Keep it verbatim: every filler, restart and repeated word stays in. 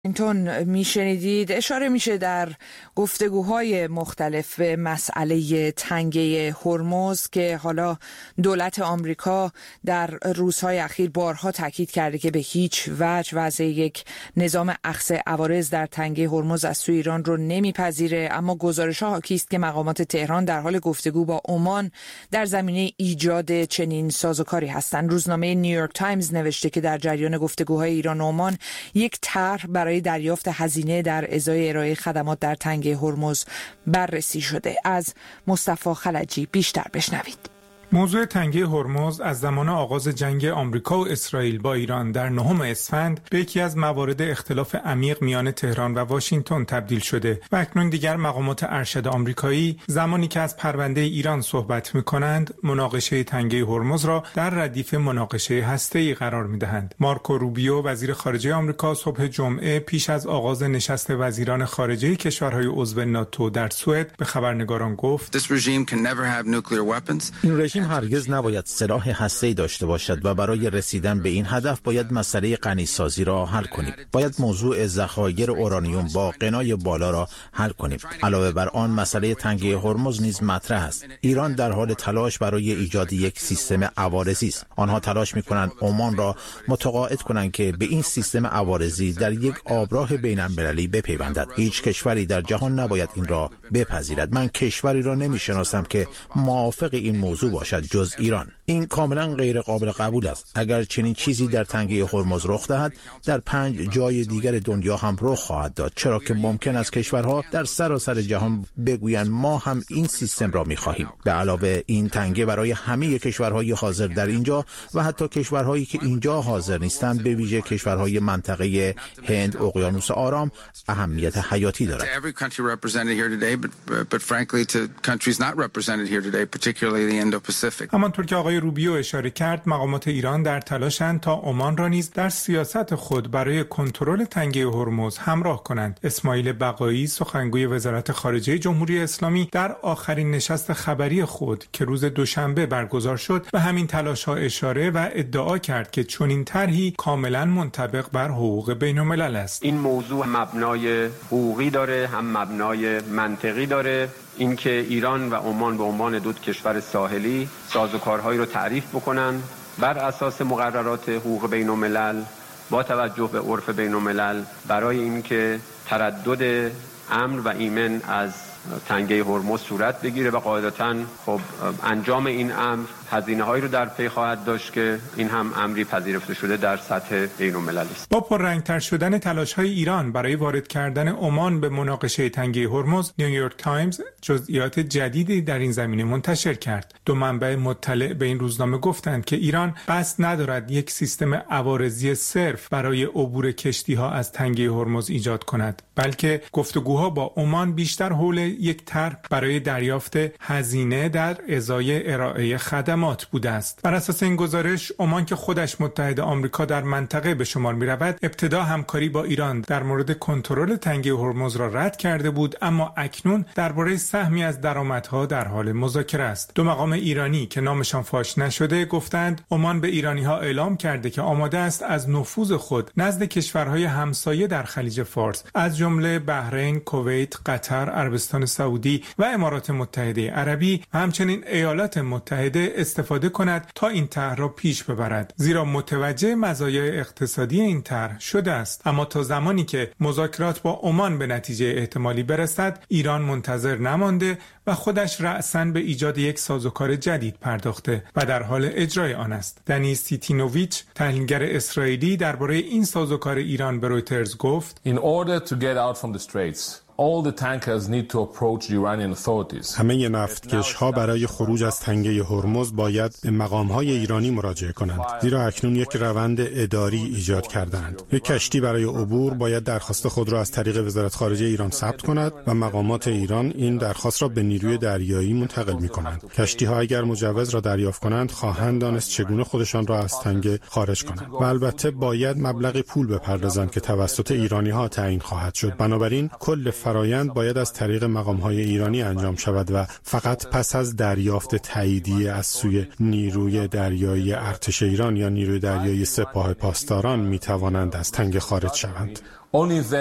اینتون میشنیدید اشاره میشه در گفتگوهای مختلف به مسئله تنگه هرمز که حالا دولت آمریکا در روزهای اخیر بارها تاکید کرده که به هیچ وجه وضع یک نظام اخذ عوارض در تنگه هرمز از سوی ایران رو نمیپذیره، اما گزارش‌ها حاکی است که مقامات تهران در حال گفتگو با عمان در زمینه ایجاد چنین سازوکاری هستند. روزنامه نیویورک تایمز نوشته که در جریان گفتگوهای ایران و عمان یک طرح برای دریافت هزینه در ازای ارائه خدمات در تنگه هرمز بررسی شده. از مصطفی خلجی بیشتر بشنوید. موضوع تنگه هرمز از زمان آغاز جنگ آمریکا و اسرائیل با ایران در نهم اسفند به یکی از موارد اختلاف عمیق میان تهران و واشنگتن تبدیل شده و اکنون دیگر مقامات ارشد آمریکایی زمانی که از پرونده ایران صحبت می‌کنند، مناقشه تنگه هرمز را در ردیف مناقشه هسته‌ای قرار می‌دهند. مارکو روبیو وزیر خارجه آمریکا صبح جمعه پیش از آغاز نشست وزیران خارجه کشورهای عضو ناتو در سوئد به خبرنگاران گفت: این رژیم هرگز نباید سلاح هسته‌ای داشته باشد و برای رسیدن به این هدف باید مسئله غنیسازی را حل کنیم. باید موضوع ذخایر اورانیوم با غنای بالا را حل کنیم. علاوه بر آن مسئله تنگه هرمز نیز مطرح است. ایران در حال تلاش برای ایجاد یک سیستم عوارضی است. آنها تلاش می‌کنند عمان را متقاعد کنند که به این سیستم عوارضی در یک آبراه بین‌المللی بپیوندد. هیچ کشوری در جهان نباید این را بپذیرد. من کشوری را نمی‌شناسم که موافق این موضوع باشد جز ایران. این کاملا غیر قابل قبول است. اگر چنین چیزی در تنگه هرمز رخ دهد، در پنج جای دیگر دنیا هم رخ خواهد داد، چرا که ممکن است کشورها در سراسر جهان بگویند ما هم این سیستم را می‌خواهیم. به علاوه این تنگه برای همه کشورهای حاضر در اینجا و حتی کشورهایی که اینجا حاضر نیستند، به ویژه کشورهای منطقه هند اقیانوس آرام، اهمیت حیاتی دارد. همانطور که آقای روبیو اشاره کرد، مقامات ایران در تلاشند تا عمان را نیز در سیاست خود برای کنترل تنگه هرمز همراه کنند. اسماعیل بقایی سخنگوی وزارت خارجه جمهوری اسلامی در آخرین نشست خبری خود که روز دوشنبه برگزار شد به همین تلاش‌ها اشاره و ادعا کرد که چنین طرحی کاملا منطبق بر حقوق بین‌الملل است. این موضوع مبنای حقوقی داره، هم مبنای منطقی داره. اینکه ایران و عمان به عنوان دو کشور ساحلی سازوکارهایی رو تعریف بکنن بر اساس مقررات حقوق بین‌الملل با توجه به عرف بین‌الملل برای اینکه تردد امن و ایمن از تنگه هرمز صورت بگیره و قاعدتاً خب انجام این امر هزینه هایی رو در پی خواهد داشت که این هم امری پذیرفته شده در سطح بین‌المللی است. با پررنگتر شدن تلاش های ایران برای وارد کردن عمان به مناقشه تنگه هرمز، نیویورک تایمز جزئیات جدیدی در این زمینه منتشر کرد. دو منبع مطلع به این روزنامه گفتند که ایران قصد ندارد یک سیستم عوارضی صرف برای عبور کشتی ها از تنگه هرمز ایجاد کند، بلکه گفتگوها با عمان بیشتر حول یک طرح برای دریافت هزینه در ازای ارائه خدمات بوده است. بر اساس این گزارش، عمان که خودش متحد آمریکا در منطقه به شمار می رود، ابتدا همکاری با ایران در مورد کنترل تنگه هرمز را رد کرده بود، اما اکنون درباره سهمی از درآمدها در حال مذاکره است. دو مقام ایرانی که نامشان فاش نشده گفتند عمان به ایرانی‌ها اعلام کرده که آماده است از نفوذ خود نزد کشورهای همسایه در خلیج فارس از جمله بحرین، کویت، قطر، عربستان سعودی و امارات متحده عربی و همچنین ایالات متحده استفاده کند تا این طرح را پیش ببرد، زیرا متوجه مزایای اقتصادی این طرح شده است. اما تا زمانی که مذاکرات با عمان به نتیجه احتمالی برسد، ایران منتظر نمانده و خودش رأساً به ایجاد یک سازوکار جدید پرداخته و در حال اجرای آن است. دنیس سیتینوویچ، تحلیلگر اسرائیلی، درباره این سازوکار ایران به رویترز گفت: In order to get out from the straits, all the tankers need to approach the Iranian authorities. همه نفتکش‌ها برای خروج از تنگه هرمز باید به مقام‌های ایرانی مراجعه کنند، زیرا اکنون یک روند اداری ایجاد کردند. یک کشتی برای عبور باید درخواست خود را از طریق وزارت خارجه ایران ثبت کند و مقامات ایران این درخواست را به نیروی دریایی منتقل می‌کنند. کشتی‌ها اگر مجوز را دریافت کنند، خواهند دانست چگونه خودشان را از تنگه خارج کنند و البته باید مبلغ پول بپردازند که توسط ایرانی‌ها تعیین خواهد شد. بنابراین کل فرایند باید از طریق مقام‌های ایرانی انجام شود و فقط پس از دریافت تاییدیه از سوی نیروی دریایی ارتش ایران یا نیروی دریایی سپاه پاسداران می‌توانند از تنگه خارج شوند.